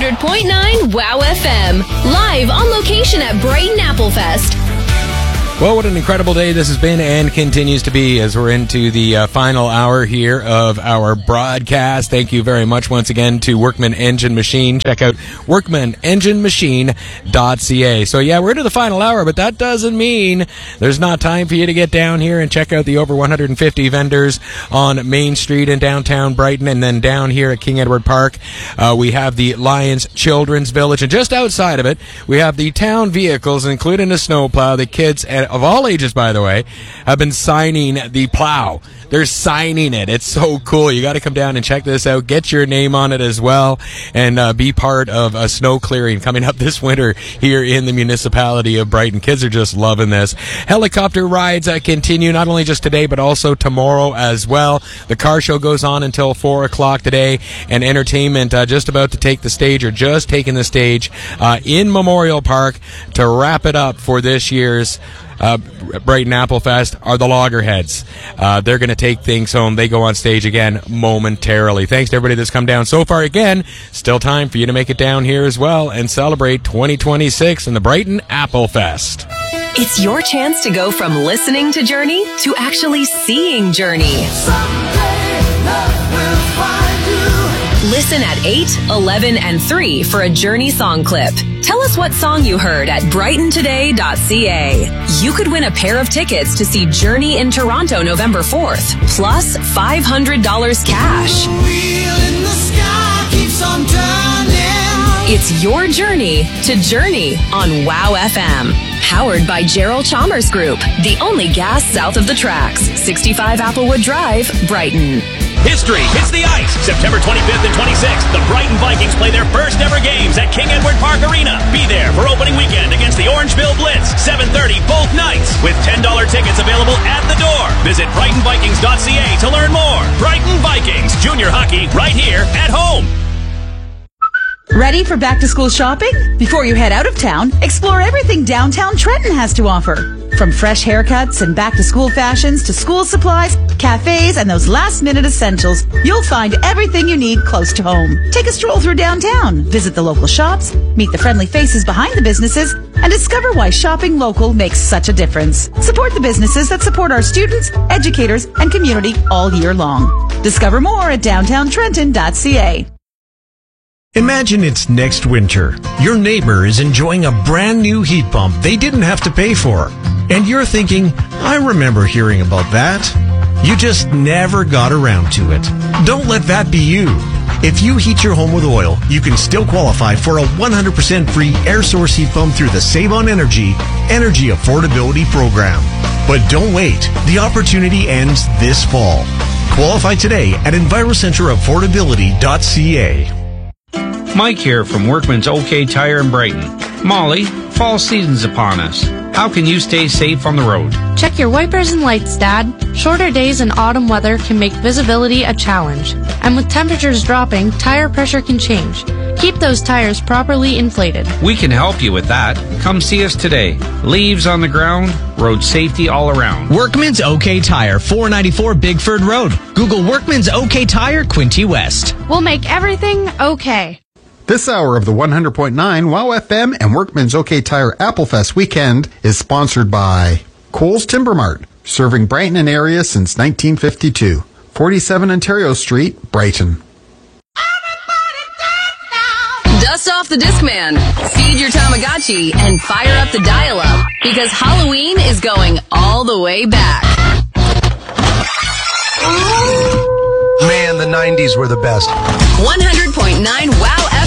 100.9 WOW FM. Live on location at Brighton Apple Fest. Well, what an incredible day this has been and continues to be as we're into the final hour here of our broadcast. Thank you very much once again to Workman Engine Machine. Check out workmanenginemachine.ca. So, yeah, we're into the final hour, but that doesn't mean there's not time for you to get down here and check out the over 150 vendors on Main Street in downtown Brighton. And then down here at King Edward Park, we have the Lions Children's Village. And just outside of it, we have the town vehicles, including a snowplow. The kids of all ages, by the way, have been signing the plow. They're signing it. It's so cool. You got to come down and check this out. Get your name on it as well, and be part of a snow clearing coming up this winter here in the municipality of Brighton. Kids are just loving this. Helicopter rides continue not only just today, but also tomorrow as well. The car show goes on until 4 o'clock today, and entertainment just about to take the stage, or just taking the stage in Memorial Park to wrap it up for this year's Brighton Apple Fest are the Loggerheads. They're going to take things home. They go on stage again momentarily. Thanks to everybody that's come down so far. Again, still time for you to make it down here as well and celebrate 2026 in the Brighton Apple Fest. It's your chance to go from listening to Journey to actually seeing Journey. Listen at 8, 11, and 3 for a Journey song clip. Tell us what song you heard at brightontoday.ca. You could win a pair of tickets to see Journey in Toronto November 4th, plus $500 cash. It's your journey to Journey on WOW FM. Powered by Gerald Chalmers Group, the only gas south of the tracks. 65 Applewood Drive, Brighton. History hits the ice September 25th and 26th. The Brighton Vikings play their first ever games at King Edward Park Arena. Be there for opening weekend against the Orangeville Blitz, 7:30 both nights, with $10 tickets available at the door. Visit BrightonVikings.ca to learn more. Brighton Vikings, junior hockey right here at home. Ready for back-to-school shopping? Before you head out of town, explore everything downtown Trenton has to offer. From fresh haircuts and back-to-school fashions to school supplies, cafes, and those last-minute essentials, you'll find everything you need close to home. Take a stroll through downtown, visit the local shops, meet the friendly faces behind the businesses, and discover why shopping local makes such a difference. Support the businesses that support our students, educators, and community all year long. Discover more at downtowntrenton.ca. Imagine it's next winter. Your neighbor is enjoying a brand new heat pump they didn't have to pay for. And you're thinking, I remember hearing about that. You just never got around to it. Don't let that be you. If you heat your home with oil, you can still qualify for a 100% free air source heat pump through the Save on Energy Affordability Program. But don't wait. The opportunity ends this fall. Qualify today at EnviroCenterAffordability.ca. Mike here from Workman's OK Tire in Brighton. Molly, fall season's upon us. How can you stay safe on the road? Check your wipers and lights, Dad. Shorter days and autumn weather can make visibility a challenge. And with temperatures dropping, tire pressure can change. Keep those tires properly inflated. We can help you with that. Come see us today. Leaves on the ground, road safety all around. Workman's OK Tire, 494 Bigford Road. Google Workman's OK Tire, Quinte West. We'll make everything okay. This hour of the 100.9 WOW FM and Workman's OK Tire Applefest weekend is sponsored by Coles Timber Mart, serving Brighton and area since 1952. 47 Ontario Street, Brighton. Dust off the Discman, feed your Tamagotchi, and fire up the dial-up, because Halloween is going all the way back. Man, the 90s were the best. 100.9 WOW